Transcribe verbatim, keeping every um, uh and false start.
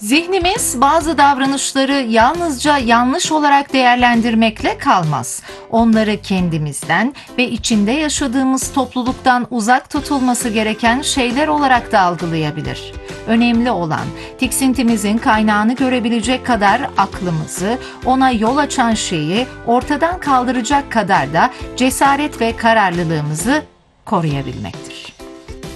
Zihnimiz bazı davranışları yalnızca yanlış olarak değerlendirmekle kalmaz. Onları kendimizden ve içinde yaşadığımız topluluktan uzak tutulması gereken şeyler olarak da algılayabilir. Önemli olan tiksintimizin kaynağını görebilecek kadar aklımızı, ona yol açan şeyi ortadan kaldıracak kadar da cesaret ve kararlılığımızı koruyabilmektir.